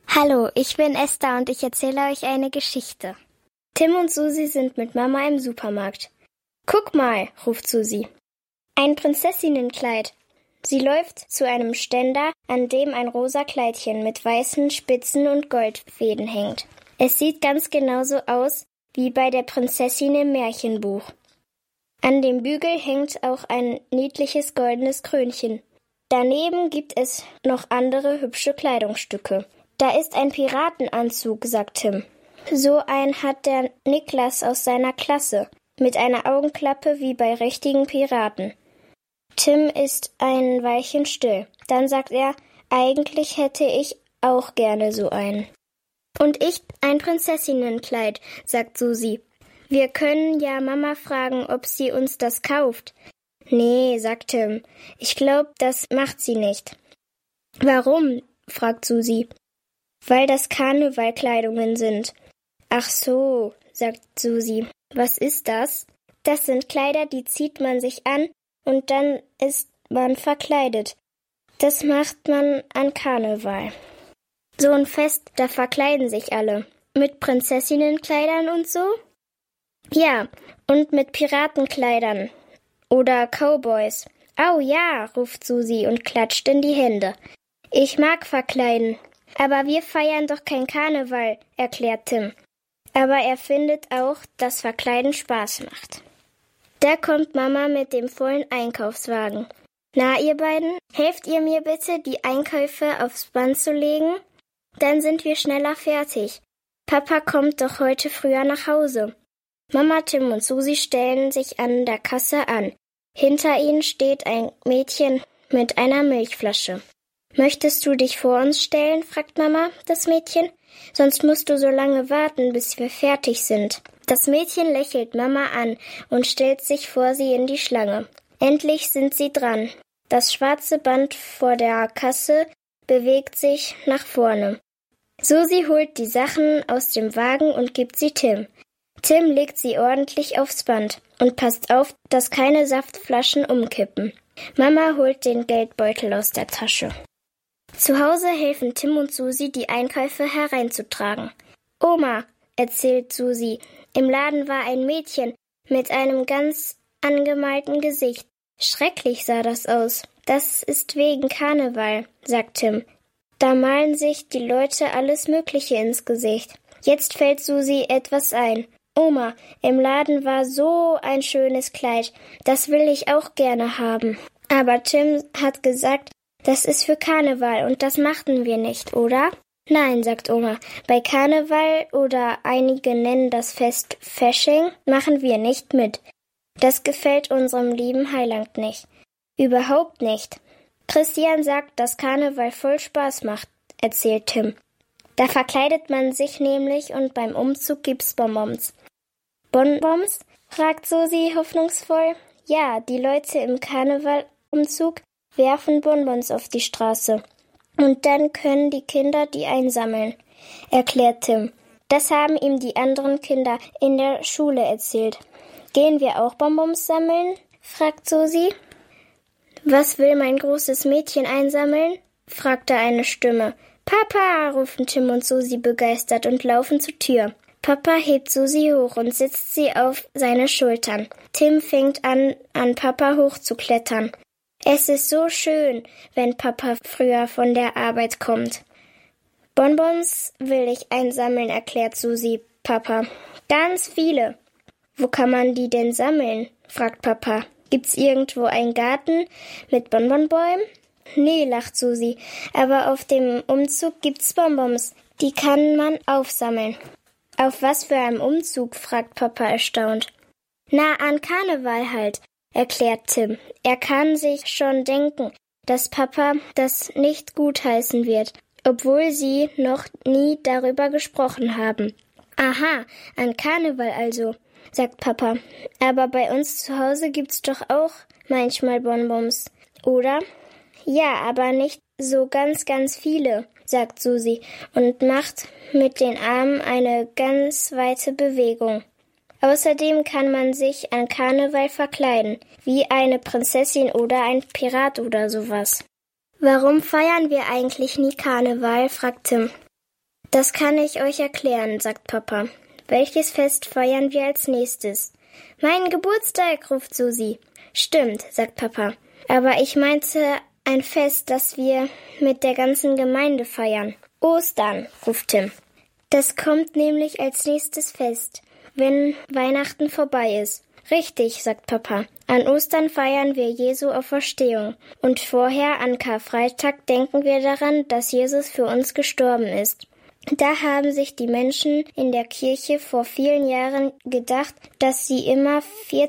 Hallo, ich bin Esther und ich erzähle euch eine Geschichte. Tim und Susi sind mit Mama im Supermarkt. Guck mal, ruft Susi. Ein Prinzessinnenkleid. Sie läuft zu einem Ständer, an dem ein rosa Kleidchen mit weißen Spitzen und Goldfäden hängt. Es sieht ganz genauso aus wie bei der Prinzessin im Märchenbuch. An dem Bügel hängt auch ein niedliches goldenes Krönchen. Daneben gibt es noch andere hübsche Kleidungsstücke. Da ist ein Piratenanzug, sagt Tim. So einen hat der Niklas aus seiner Klasse, mit einer Augenklappe wie bei richtigen Piraten. Tim ist ein Weilchen still. Dann sagt er, eigentlich hätte ich auch gerne so einen. Und ich ein Prinzessinnenkleid, sagt Susi. Wir können ja Mama fragen, ob sie uns das kauft. Nee, sagt Tim. Ich glaube, das macht sie nicht. Warum? Fragt Susi. Weil das Karnevalkleidungen sind. Ach so, sagt Susi. Was ist das? Das sind Kleider, die zieht man sich an und dann ist man verkleidet. Das macht man an Karneval. So ein Fest, da verkleiden sich alle. Mit Prinzessinnenkleidern und so? Ja, und mit Piratenkleidern. Oder Cowboys. Au ja, ruft Susi und klatscht in die Hände. Ich mag verkleiden. Aber wir feiern doch kein Karneval, erklärt Tim. Aber er findet auch, dass Verkleiden Spaß macht. Da kommt Mama mit dem vollen Einkaufswagen. Na, ihr beiden, helft ihr mir bitte, die Einkäufe aufs Band zu legen? Dann sind wir schneller fertig. Papa kommt doch heute früher nach Hause. Mama, Tim und Susi stellen sich an der Kasse an. Hinter ihnen steht ein Mädchen mit einer Milchflasche. »Möchtest du dich vor uns stellen?« fragt Mama das Mädchen. »Sonst musst du so lange warten, bis wir fertig sind.« Das Mädchen lächelt Mama an und stellt sich vor sie in die Schlange. Endlich sind sie dran. Das schwarze Band vor der Kasse bewegt sich nach vorne. Susi holt die Sachen aus dem Wagen und gibt sie Tim. Tim legt sie ordentlich aufs Band und passt auf, dass keine Saftflaschen umkippen. Mama holt den Geldbeutel aus der Tasche. Zu Hause helfen Tim und Susi, die Einkäufe hereinzutragen. »Oma«, erzählt Susi, »im Laden war ein Mädchen mit einem ganz angemalten Gesicht. Schrecklich sah das aus. Das ist wegen Karneval«, sagt Tim. »Da malen sich die Leute alles Mögliche ins Gesicht.« Jetzt fällt Susi etwas ein. »Oma, im Laden war so ein schönes Kleid. Das will ich auch gerne haben. Aber Tim hat gesagt, das ist für Karneval und das machten wir nicht, oder?« »Nein«, sagt Oma, »bei Karneval oder einige nennen das Fest Fasching, machen wir nicht mit. Das gefällt unserem lieben Heiland nicht. Überhaupt nicht. Christian sagt, dass Karneval voll Spaß macht«, erzählt Tim. »Da verkleidet man sich nämlich und beim Umzug gibt's Bonbons.« »Bonbons?«, fragt Susi hoffnungsvoll. »Ja, die Leute im Karnevalumzug werfen Bonbons auf die Straße. Und dann können die Kinder die einsammeln«, erklärt Tim. Das haben ihm die anderen Kinder in der Schule erzählt. »Gehen wir auch Bonbons sammeln?«, fragt Susi. »Was will mein großes Mädchen einsammeln?«, fragte eine Stimme. »Papa«, rufen Tim und Susi begeistert und laufen zur Tür. Papa hebt Susi hoch und setzt sie auf seine Schultern. Tim fängt an Papa hochzuklettern. Es ist so schön, wenn Papa früher von der Arbeit kommt. »Bonbons will ich einsammeln«, erklärt Susi Papa. »Ganz viele.« »Wo kann man die denn sammeln?«, fragt Papa. »Gibt's irgendwo einen Garten mit Bonbonbäumen?« »Nee«, lacht Susi, »aber auf dem Umzug gibt's Bonbons. Die kann man aufsammeln.« »Auf was für einem Umzug?«, fragt Papa erstaunt. »Na, an Karneval halt«, erklärt Tim. Er kann sich schon denken, dass Papa das nicht gutheißen wird, obwohl sie noch nie darüber gesprochen haben. »Aha, an Karneval also«, sagt Papa. »Aber bei uns zu Hause gibt's doch auch manchmal Bonbons, oder?« »Ja, aber nicht so ganz, ganz viele«, sagt Susi und macht mit den Armen eine ganz weite Bewegung. Außerdem kann man sich an Karneval verkleiden, wie eine Prinzessin oder ein Pirat oder sowas. »Warum feiern wir eigentlich nie Karneval?«, fragt Tim. Das kann ich euch erklären, sagt Papa. Welches Fest feiern wir als nächstes? Mein Geburtstag, ruft Susi. Stimmt, sagt Papa. Aber ich meinte ein Fest, das wir mit der ganzen Gemeinde feiern. Ostern, ruft Tim. Das kommt nämlich als nächstes Fest, wenn Weihnachten vorbei ist. Richtig, sagt Papa. An Ostern feiern wir Jesu Auferstehung. Und vorher, an Karfreitag, denken wir daran, dass Jesus für uns gestorben ist. Da haben sich die Menschen in der Kirche vor vielen Jahren gedacht, dass sie immer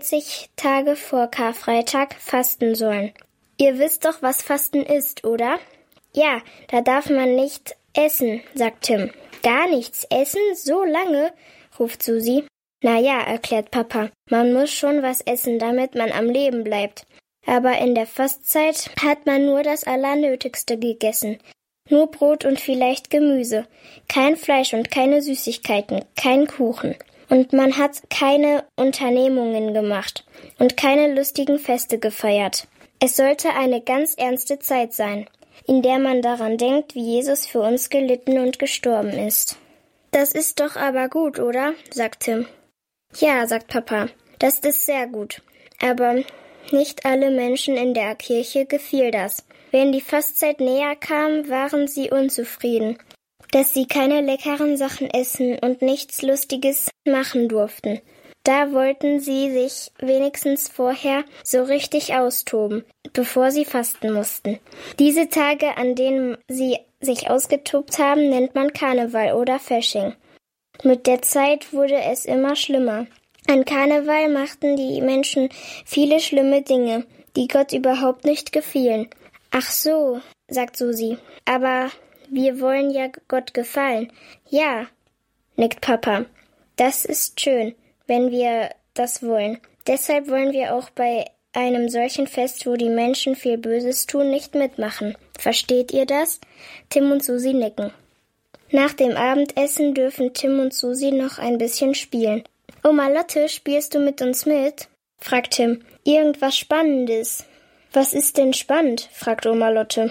40 Tage vor Karfreitag fasten sollen. Ihr wisst doch, was Fasten ist, oder? Ja, da darf man nicht essen, sagt Tim. Gar nichts essen? So lange? Ruft Susi. Na ja, erklärt Papa. Man muss schon was essen, damit man am Leben bleibt. Aber in der Fastzeit hat man nur das Allernötigste gegessen. Nur Brot und vielleicht Gemüse. Kein Fleisch und keine Süßigkeiten, kein Kuchen. Und man hat keine Unternehmungen gemacht und keine lustigen Feste gefeiert. Es sollte eine ganz ernste Zeit sein, in der man daran denkt, wie Jesus für uns gelitten und gestorben ist. Das ist doch aber gut, oder? sagt Tim. Ja, sagt Papa, das ist sehr gut. Aber nicht alle Menschen in der Kirche gefiel das. Wenn die Fastzeit näher kam, waren sie unzufrieden, dass sie keine leckeren Sachen essen und nichts Lustiges machen durften. Da wollten sie sich wenigstens vorher so richtig austoben, bevor sie fasten mussten. Diese Tage, an denen sie sich ausgetobt haben, nennt man Karneval oder Fasching. Mit der Zeit wurde es immer schlimmer. An Karneval machten die Menschen viele schlimme Dinge, die Gott überhaupt nicht gefielen. Ach so, sagt Susi, aber wir wollen ja Gott gefallen. Ja, nickt Papa. Das ist schön, wenn wir das wollen. Deshalb wollen wir auch bei einem solchen Fest, wo die Menschen viel Böses tun, nicht mitmachen. Versteht ihr das? Tim und Susi nicken. Nach dem Abendessen dürfen Tim und Susi noch ein bisschen spielen. Oma Lotte, spielst du mit uns mit? fragt Tim. Irgendwas Spannendes. Was ist denn spannend? fragt Oma Lotte.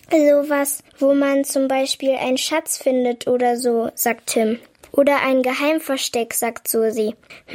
Sowas, wo man zum Beispiel einen Schatz findet oder so, sagt Tim. Oder ein Geheimversteck, sagt Susi.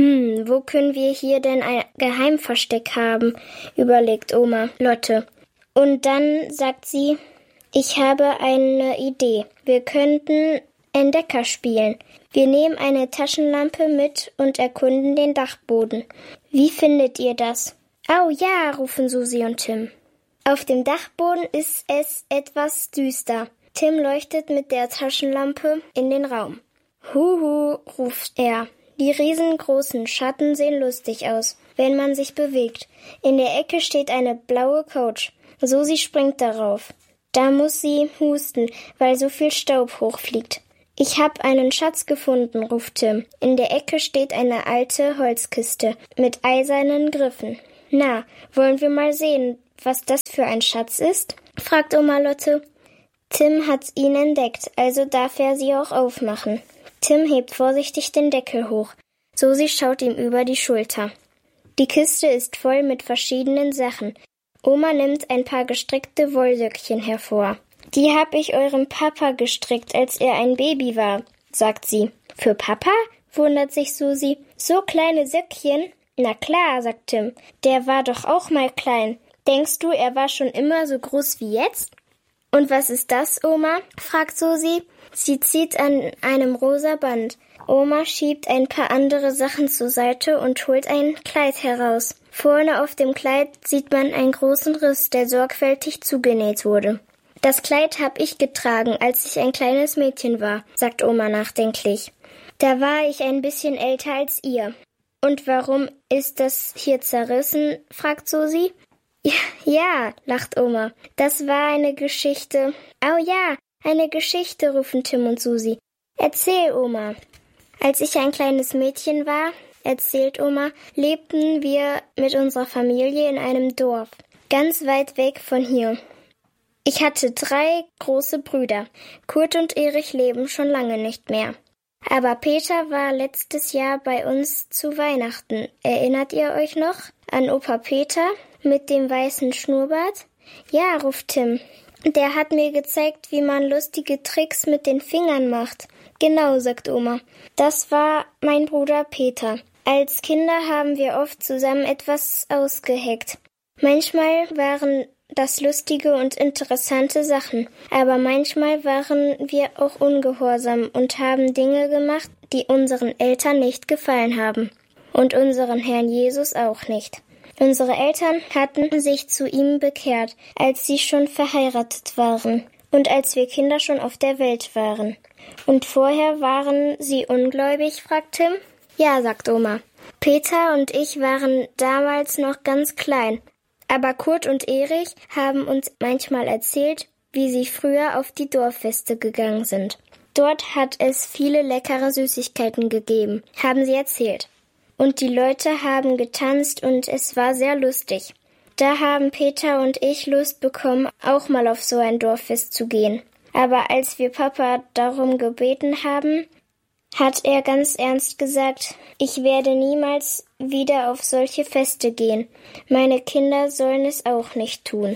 Wo können wir hier denn ein Geheimversteck haben? Überlegt Oma Lotte. Und dann sagt sie, ich habe eine Idee. Wir könnten Entdecker spielen. Wir nehmen eine Taschenlampe mit und erkunden den Dachboden. Wie findet ihr das? Au ja, rufen Susi und Tim. Auf dem Dachboden ist es etwas düster. Tim leuchtet mit der Taschenlampe in den Raum. Huhu, ruft er. Die riesengroßen Schatten sehen lustig aus, wenn man sich bewegt. In der Ecke steht eine blaue Couch. Susi springt darauf. Da muss sie husten, weil so viel Staub hochfliegt. Ich hab einen Schatz gefunden, ruft Tim. In der Ecke steht eine alte Holzkiste mit eisernen Griffen. Na, wollen wir mal sehen, was das für ein Schatz ist? fragt Oma Lotte. Tim hat ihn entdeckt, also darf er sie auch aufmachen. Tim hebt vorsichtig den Deckel hoch. Susi schaut ihm über die Schulter. Die Kiste ist voll mit verschiedenen Sachen. Oma nimmt ein paar gestrickte Wollsöckchen hervor. Die hab ich eurem Papa gestrickt, als er ein Baby war, sagt sie. Für Papa? wundert sich Susi. So kleine Söckchen? Na klar, sagt Tim. Der war doch auch mal klein. Denkst du, er war schon immer so groß wie jetzt? Und was ist das, Oma? fragt Susi. Sie zieht an einem rosa Band. Oma schiebt ein paar andere Sachen zur Seite und holt ein Kleid heraus. Vorne auf dem Kleid sieht man einen großen Riss, der sorgfältig zugenäht wurde. Das Kleid hab ich getragen, als ich ein kleines Mädchen war, sagt Oma nachdenklich. Da war ich ein bisschen älter als ihr. Und warum ist das hier zerrissen? fragt Susi. Ja, lacht Oma. Das war eine Geschichte. Oh ja, eine Geschichte, rufen Tim und Susi. Erzähl, Oma. Als ich ein kleines Mädchen war, erzählt Oma, lebten wir mit unserer Familie in einem Dorf, ganz weit weg von hier. Ich hatte 3 große Brüder. Kurt und Erich leben schon lange nicht mehr. Aber Peter war letztes Jahr bei uns zu Weihnachten. Erinnert ihr euch noch an Opa Peter mit dem weißen Schnurrbart? Ja, ruft Tim. Der hat mir gezeigt, wie man lustige Tricks mit den Fingern macht. Genau, sagt Oma. Das war mein Bruder Peter. Als Kinder haben wir oft zusammen etwas ausgeheckt. Manchmal waren das lustige und interessante Sachen, aber manchmal waren wir auch ungehorsam und haben Dinge gemacht, die unseren Eltern nicht gefallen haben. Und unseren Herrn Jesus auch nicht. Unsere Eltern hatten sich zu ihm bekehrt, als sie schon verheiratet waren und als wir Kinder schon auf der Welt waren. Und vorher waren sie ungläubig, fragt Tim. Ja, sagt Oma. Peter und ich waren damals noch ganz klein, aber Kurt und Erich haben uns manchmal erzählt, wie sie früher auf die Dorffeste gegangen sind. Dort hat es viele leckere Süßigkeiten gegeben, haben sie erzählt. Und die Leute haben getanzt und es war sehr lustig. Da haben Peter und ich Lust bekommen, auch mal auf so ein Dorffest zu gehen. Aber als wir Papa darum gebeten haben, hat er ganz ernst gesagt, ich werde niemals wieder auf solche Feste gehen. Meine Kinder sollen es auch nicht tun.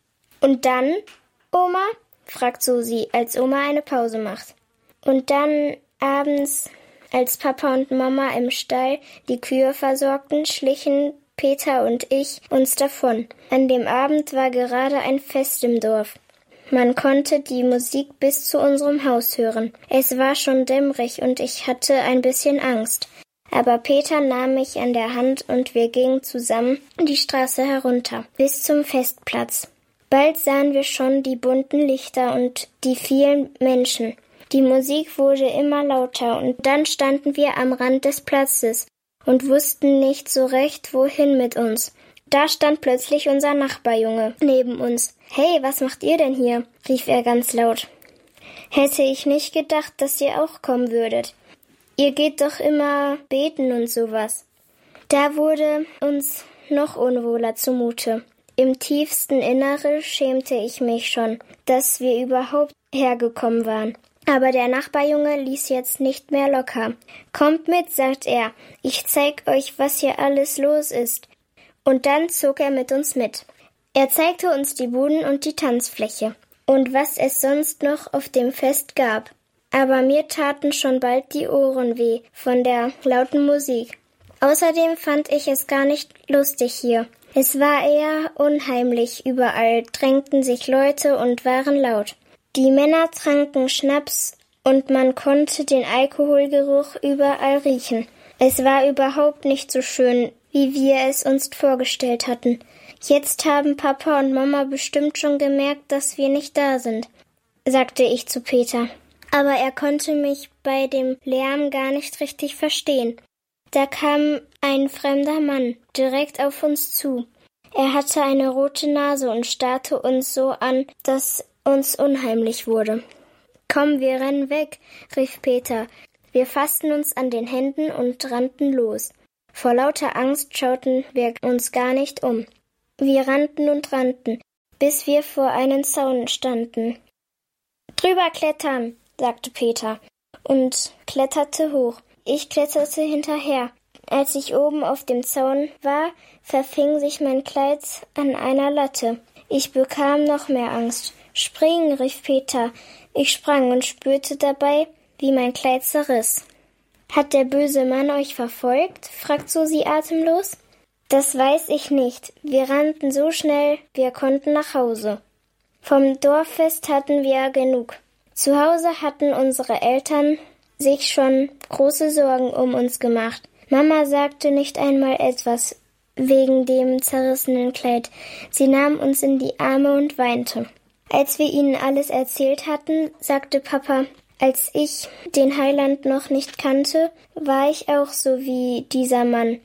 Und dann, Oma? Fragt Susi, als Oma eine Pause macht. Und dann abends, als Papa und Mama im Stall die Kühe versorgten, schlichen Peter und ich uns davon. An dem Abend war gerade ein Fest im Dorf. Man konnte die Musik bis zu unserem Haus hören. Es war schon dämmerig und ich hatte ein bisschen Angst. Aber Peter nahm mich an der Hand und wir gingen zusammen die Straße herunter, bis zum Festplatz. Bald sahen wir schon die bunten Lichter und die vielen Menschen. Die Musik wurde immer lauter und dann standen wir am Rand des Platzes und wussten nicht so recht, wohin mit uns. Da stand plötzlich unser Nachbarjunge neben uns. »Hey, was macht ihr denn hier?« rief er ganz laut. »Hätte ich nicht gedacht, dass ihr auch kommen würdet. Ihr geht doch immer beten und sowas.« Da wurde uns noch unwohler zumute. Im tiefsten Innere schämte ich mich schon, dass wir überhaupt hergekommen waren. Aber der Nachbarjunge ließ jetzt nicht mehr locker. »Kommt mit«, sagt er, »ich zeig euch, was hier alles los ist.« Und dann zog er mit uns mit. Er zeigte uns die Buden und die Tanzfläche und was es sonst noch auf dem Fest gab. Aber mir taten schon bald die Ohren weh von der lauten Musik. Außerdem fand ich es gar nicht lustig hier. Es war eher unheimlich, überall drängten sich Leute und waren laut. Die Männer tranken Schnaps und man konnte den Alkoholgeruch überall riechen. Es war überhaupt nicht so schön, wie wir es uns vorgestellt hatten. Jetzt haben Papa und Mama bestimmt schon gemerkt, dass wir nicht da sind, sagte ich zu Peter. Aber er konnte mich bei dem Lärm gar nicht richtig verstehen. Da kam ein fremder Mann direkt auf uns zu. Er hatte eine rote Nase und starrte uns so an, dass uns unheimlich wurde. »Komm, wir rennen weg«, rief Peter. Wir fassten uns an den Händen und rannten los. Vor lauter Angst schauten wir uns gar nicht um. Wir rannten und rannten, bis wir vor einem Zaun standen. »Drüber klettern«, sagte Peter und kletterte hoch. Ich kletterte hinterher. Als ich oben auf dem Zaun war, verfing sich mein Kleid an einer Latte. Ich bekam noch mehr Angst. »Springen«, rief Peter. Ich sprang und spürte dabei, wie mein Kleid zerriss. »Hat der böse Mann euch verfolgt?« fragt Susi atemlos. »Das weiß ich nicht. Wir rannten so schnell, wir konnten nach Hause. Vom Dorffest hatten wir genug. Zu Hause hatten unsere Eltern sich schon große Sorgen um uns gemacht. Mama sagte nicht einmal etwas wegen dem zerrissenen Kleid. Sie nahm uns in die Arme und weinte. Als wir ihnen alles erzählt hatten, sagte Papa, als ich den Heiland noch nicht kannte, war ich auch so wie dieser Mann,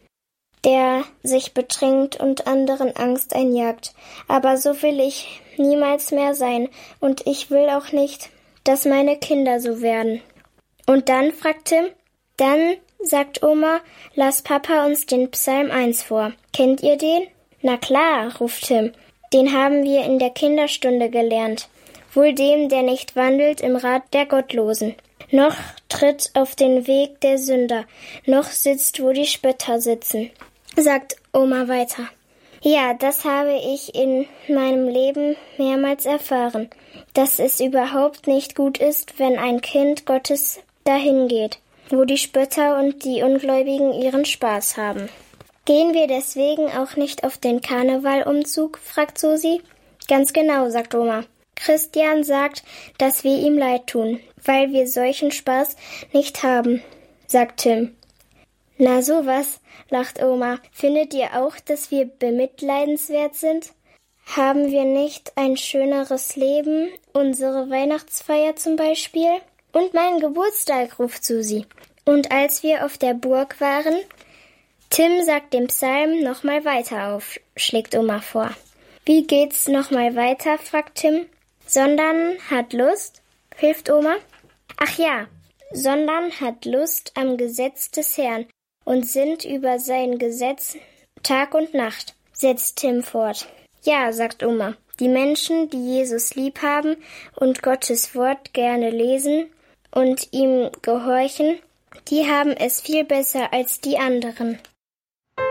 der sich betrinkt und anderen Angst einjagt. Aber so will ich niemals mehr sein, und ich will auch nicht, dass meine Kinder so werden.« Und dann, fragt Tim, dann, sagt Oma, las Papa uns den Psalm 1 vor. Kennt ihr den? Na klar, ruft Tim. Den haben wir in der Kinderstunde gelernt. Wohl dem, der nicht wandelt im Rat der Gottlosen, noch tritt auf den Weg der Sünder, noch sitzt, wo die Spötter sitzen, sagt Oma weiter. Ja, das habe ich in meinem Leben mehrmals erfahren, dass es überhaupt nicht gut ist, wenn ein Kind Gottes dahin geht, wo die Spötter und die Ungläubigen ihren Spaß haben. Gehen wir deswegen auch nicht auf den Karnevalumzug, fragt Susi. Ganz genau, sagt Oma. Christian sagt, dass wir ihm leid tun, weil wir solchen Spaß nicht haben, sagt Tim. Na sowas, lacht Oma. Findet ihr auch, dass wir bemitleidenswert sind? Haben wir nicht ein schöneres Leben, unsere Weihnachtsfeier zum Beispiel? Und meinen Geburtstag, ruft Susi. Und als wir auf der Burg waren, Tim sagt den Psalm nochmal weiter auf, schlägt Oma vor. Wie geht's nochmal weiter, fragt Tim. Sondern hat Lust, hilft Oma. Ach ja, sondern hat Lust am Gesetz des Herrn und sinnt über sein Gesetz Tag und Nacht, setzt Tim fort. Ja, sagt Oma, die Menschen, die Jesus lieb haben und Gottes Wort gerne lesen und ihm gehorchen, die haben es viel besser als die anderen.